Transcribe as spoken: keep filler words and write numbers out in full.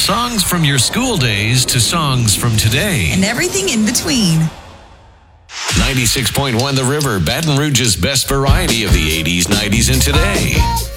songs from your school days to songs from today. And everything in between. ninety-six point one The River, Baton Rouge's best variety of the eighties, nineties, and today.